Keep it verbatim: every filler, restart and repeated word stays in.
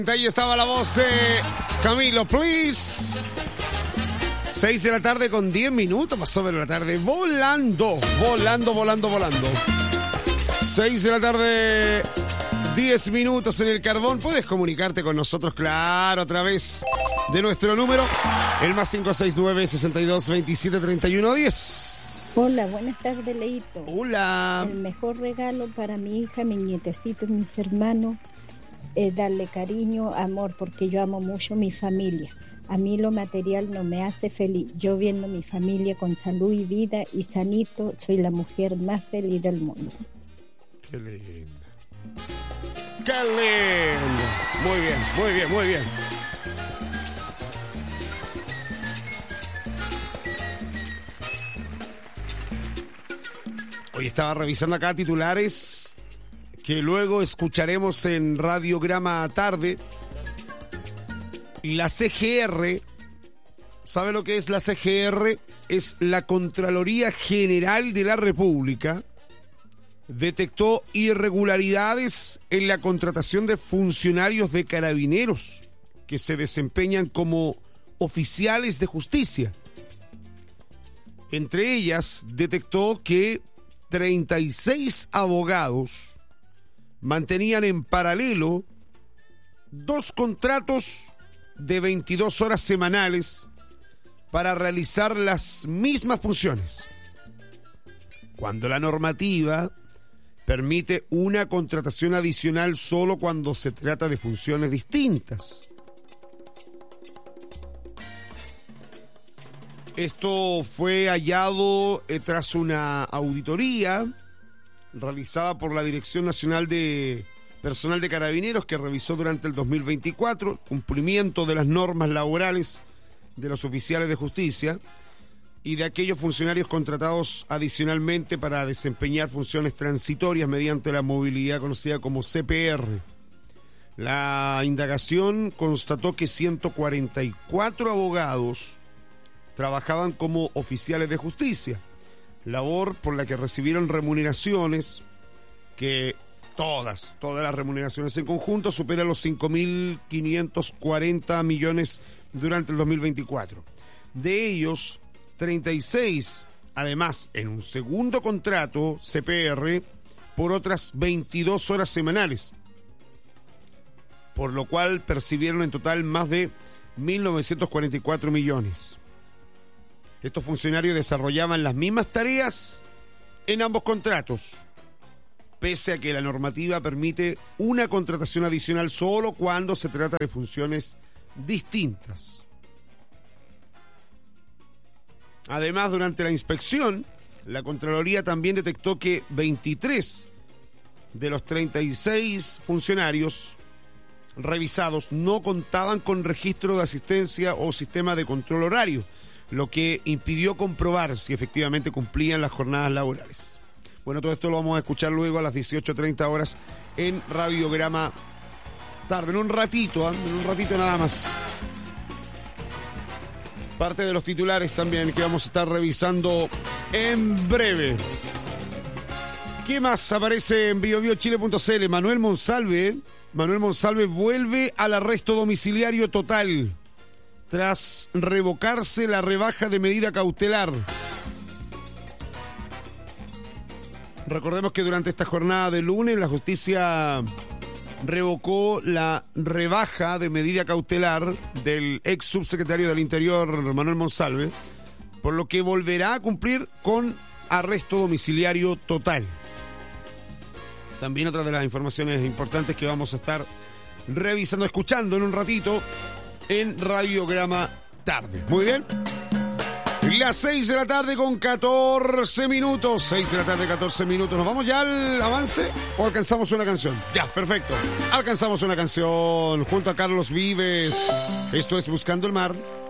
Ahí estaba la voz de Camilo, please. seis de la tarde con diez minutos, más sobre la tarde, volando, volando, volando, volando. seis de la tarde, diez minutos en el carbón. Puedes comunicarte con nosotros, claro, a través de nuestro número, el más cinco seis nueve, sesenta y dos, veintisiete, treinta y uno, diez. Hola, buenas tardes, Leito. Hola. El mejor regalo para mi hija, mi nietecito y mis hermanos es darle cariño, amor, porque yo amo mucho mi familia. A mí lo material no me hace feliz. Yo viendo mi familia con salud y vida y sanito, soy la mujer más feliz del mundo. Qué lindo. Qué lindo. Muy bien, muy bien, muy bien. Hoy estaba revisando acá titulares que luego escucharemos en Radiograma Tarde. La C G R, ¿sabe lo que es la C G R? Es la Contraloría General de la República. Detectó irregularidades en la contratación de funcionarios de carabineros que se desempeñan como oficiales de justicia. Entre ellas, detectó que treinta y seis abogados mantenían en paralelo dos contratos de veintidós horas semanales para realizar las mismas funciones, cuando la normativa permite una contratación adicional solo cuando se trata de funciones distintas. Esto fue hallado eh, tras una auditoría realizada por la Dirección Nacional de Personal de Carabineros, que revisó durante el dos mil veinticuatro el cumplimiento de las normas laborales de los oficiales de justicia y de aquellos funcionarios contratados adicionalmente para desempeñar funciones transitorias mediante la movilidad conocida como C P R. La indagación constató que ciento cuarenta y cuatro abogados trabajaban como oficiales de justicia, labor por la que recibieron remuneraciones que todas, todas las remuneraciones en conjunto superan los cinco mil quinientos cuarenta millones durante el dos mil veinticuatro. De ellos, treinta y seis, además, en un segundo contrato C P R por otras veintidós horas semanales, por lo cual percibieron en total más de mil novecientos cuarenta y cuatro millones. Estos funcionarios desarrollaban las mismas tareas en ambos contratos, pese a que la normativa permite una contratación adicional solo cuando se trata de funciones distintas. Además, durante la inspección, la Contraloría también detectó que veintitrés de los treinta y seis funcionarios revisados no contaban con registro de asistencia o sistema de control horario, lo que impidió comprobar si efectivamente cumplían las jornadas laborales. Bueno, todo esto lo vamos a escuchar luego a las dieciocho treinta horas en Radiograma Tarde, en un ratito, ¿eh? en un ratito nada más. Parte de los titulares también que vamos a estar revisando en breve. ¿Qué más aparece en bio bio chile punto c l? Manuel Monsalve, Manuel Monsalve vuelve al arresto domiciliario total tras revocarse la rebaja de medida cautelar. Recordemos que durante esta jornada de lunes la justicia revocó la rebaja de medida cautelar del ex subsecretario del Interior, Manuel Monsalve, por lo que volverá a cumplir con arresto domiciliario total. También otra de las informaciones importantes que vamos a estar revisando, escuchando en un ratito en Radiograma Tarde. Muy bien. Las seis de la tarde con catorce minutos. seis de la tarde, catorce minutos. ¿Nos vamos ya al avance o alcanzamos una canción? Ya, perfecto. Alcanzamos una canción junto a Carlos Vives. Esto es Buscando el Mar.